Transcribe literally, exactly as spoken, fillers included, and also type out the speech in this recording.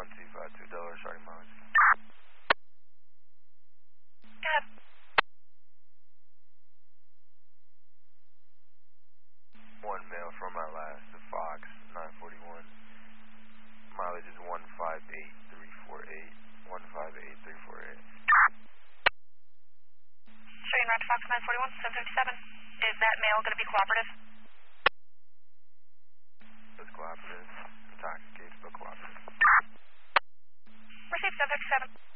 one two five two dollars starting mileage. Go ahead. One mail from my last to Fox, nine forty-one. Mileage is one five eight three four eight. one five eight three four eight. Sure, you route to Fox nine forty-one, seven fifty-seven. Is that mail going to be cooperative? It's cooperative. Intoxicated, but cooperative. Received seven fifty-seven.